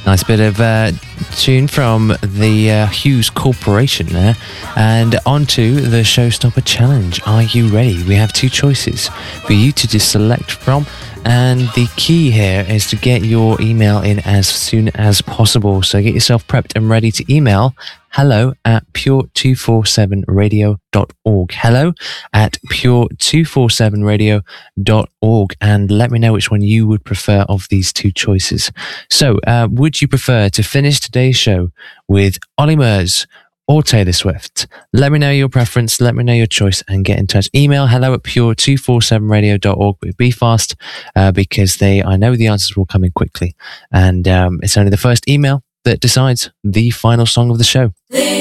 Nice bit of tune from the Hughes Corporation there. And on to the Showstopper Challenge. Are you ready? We have two choices for you to just select from. And the key here is to get your email in as soon as possible. So get yourself prepped and ready to email hello@pure247radio.org. hello@pure247radio.org. And let me know which one you would prefer of these two choices. So would you prefer to finish today's show with Olly Murs or Taylor Swift? Let me know your preference, let me know your choice, and get in touch. Email hello@pure247radio.org, but be fast because I know the answers will come in quickly. And it's only the first email that decides the final song of the show.